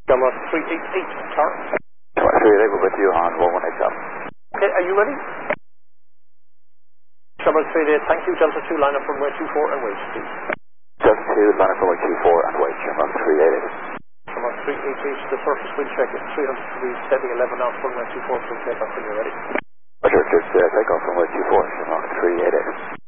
Delta 388, car. 388, we're with you on 1187. Okay, are you ready? Delta 388, thank you. Delta 2, line up from runway 24 and wait, please. Delta 2, line up from runway 24 and wait, Shamrock 388. Shamrock 388, the surface wind check at 300 degrees, steady 11 knots, runway 24, full takeoff when you're ready. Roger, just take off from runway 24, Shamrock 388.